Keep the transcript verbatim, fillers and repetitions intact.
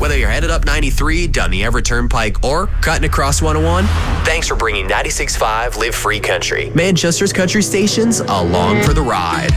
Whether you're headed up ninety-three, down the Everett Turnpike, or cutting across one oh one, thanks for bringing ninety-six point five Live Free Country, Manchester's country stations, along for the ride.